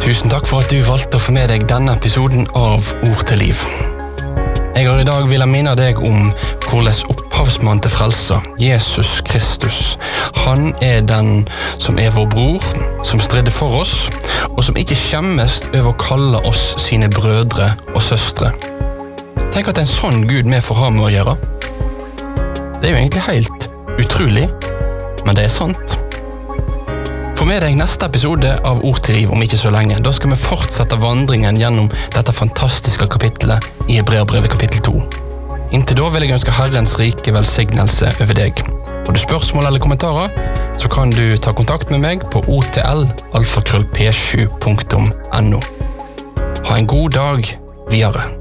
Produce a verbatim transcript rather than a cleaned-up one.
Tusen takk for at du valgte å få med deg denne episoden av Ord til liv. Jeg har i dag vil minne deg om hvordan opphavsmann til frelse, Jesus Kristus, han er den som er vår bror, som stridde for oss, og som ikke skjemmes over å kalle oss sine brødre og søstre. Tenk at en sånn Gud vi får ha med å gjøre. Det er jo egentlig helt utrolig, men det er sant. Få med deg neste episode av Ord til liv om ikke så lenge. Da skal vi fortsette vandringen gjennom dette fantastiske kapittelet i Hebreerbrevet kapittel to. Inntil da vil jeg ønske Herrens rike velsignelse over deg. Har du spørsmål eller kommentarer, så kan du ta kontakt med meg på o t l alfakrøll p sju punktum n o. Ha en god dag videre.